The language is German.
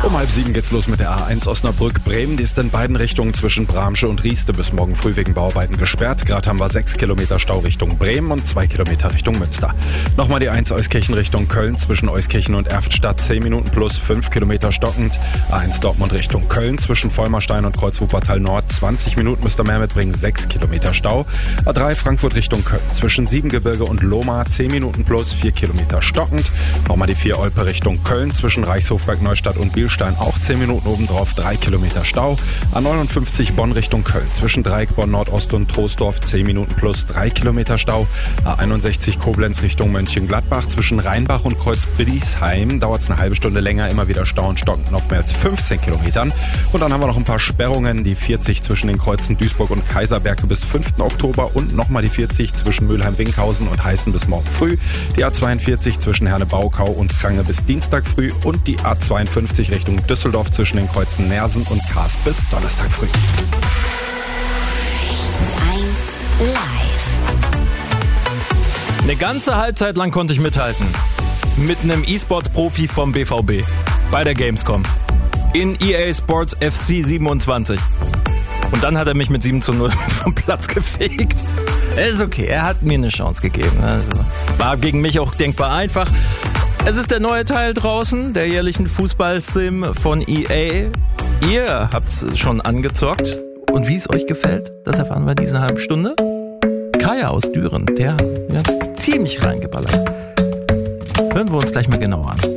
Um 6:30 geht's los mit der A1 Osnabrück-Bremen. Die ist in beiden Richtungen zwischen Bramsche und Rieste bis morgen früh wegen Bauarbeiten gesperrt. Gerade haben wir 6 Kilometer Stau Richtung Bremen und 2 Kilometer Richtung Münster. Nochmal die A1 Euskirchen Richtung Köln zwischen Euskirchen und Erftstadt 10 Minuten plus 5 Kilometer stockend. A1 Dortmund Richtung Köln zwischen Vollmerstein und Kreuz-Wuppertal Nord 20 Minuten müsst ihr mehr mitbringen, 6 Kilometer Stau. A3 Frankfurt Richtung Köln zwischen Siebengebirge und Lohmar 10 Minuten plus 4 Kilometer stockend. Nochmal die 4 Olpe Richtung Köln zwischen Reichshofberg, Neustadt und Bielstein auch 10 Minuten obendrauf, 3 Kilometer Stau. A59 Bonn Richtung Köln zwischen Dreieck, Bonn Nordost und Troisdorf 10 Minuten plus 3 Kilometer Stau. A61 Koblenz Richtung Mönchengladbach zwischen Rheinbach und Kreuzbridisheim dauert es eine halbe Stunde länger, immer wieder Stau und Stocken auf mehr als 15 Kilometern. Und dann haben wir noch ein paar Sperrungen, die 40 zwischen den Kreuzen Duisburg und Kaiserberg bis 5. Oktober und nochmal die 40 zwischen Mülheim-Winkhausen und Heißen bis morgen früh. Die A42 zwischen Herne-Baukau und Krange bis Dienstag früh und die A52 Richtung Düsseldorf zwischen den Kreuzen Nersen und Karst bis Donnerstag früh. 1 Live. Eine ganze Halbzeit lang konnte ich mithalten. Mit einem E-Sports-Profi vom BVB. Bei der Gamescom. In EA Sports FC 27. Und dann hat er mich mit 7:0 vom Platz gefegt. Ist okay, er hat mir eine Chance gegeben. Also, war gegen mich auch denkbar einfach. Es ist der neue Teil draußen, der jährlichen Fußball-Sim von EA. Ihr habt es schon angezockt. Und wie es euch gefällt, das erfahren wir diese halbe Stunde. Kaya aus Düren, der hat ziemlich reingeballert. Hören wir uns gleich mal genauer an.